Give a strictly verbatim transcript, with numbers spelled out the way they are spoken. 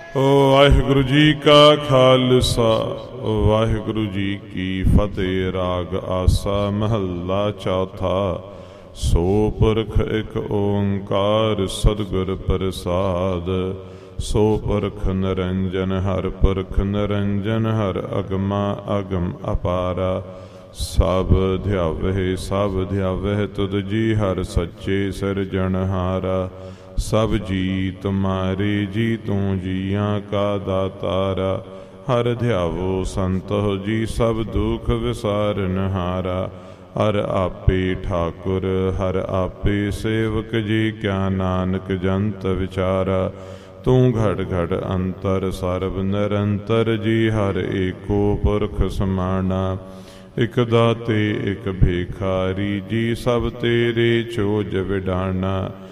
ਵਾਹਿਗੁਰੂ ਜੀ ਕਾ ਖਾਲਸਾ ਵਾਹਿਗੁਰੂ ਜੀ ਕੀ ਫਤਿਹ। ਰਾਗ ਆਸਾ ਮਹੱਲਾ ਚੌਥਾ। ਸੋ ਪੁਰਖ ਇਕ ਓੰਕਾਰ ਸਤਿਗੁਰ ਪ੍ਰਸਾਦ। ਸੋ ਪੁਰਖ ਨਿਰੰਜਨ ਹਰਿ ਪੁਰਖ ਨਿਰੰਜਨ ਹਰਿ ਅਗਮਾ ਅਗਮ ਅਪਾਰਾ। ਸਭ ਧਿਆਵਹਿ ਸਭ ਧਿਆਵਹਿ ਤੁਧ ਜੀ ਹਰਿ ਸੱਚੇ ਸਿਰਜਣਹਾਰਾ। ਸਭ ਜੀ ਤੁਮਾਰੇ ਜੀ ਤੂੰ ਜੀਆਂ ਕਾ ਦਾਤਾਰਾ। ਹਰਿ ਧਿਆਵੋ ਸੰਤੋ ਜੀ ਸਭ ਦੁਖ ਵਿਸਾਰਨਹਾਰਾ। ਹਰਿ ਆਪੇ ਠਾਕੁਰ ਹਰਿ ਆਪੇ ਸੇਵਕ ਜੀ ਕਿਆ ਨਾਨਕ ਜੰਤ ਵਿਚਾਰਾ। ਤੂੰ ਘੜ ਘੜ ਅੰਤਰ ਸਰਬ ਨਿਰੰਤਰ ਜੀ ਹਰਿ ਏਕੋ ਪੁਰਖ ਸਮਾਣਾ। ਇਕ ਦਾਤੇ ਇਕ ਭੇਖਾਰੀ ਜੀ ਸਭ ਤੇਰੇ ਚੋਜ ਵਿਡਾਣਾ।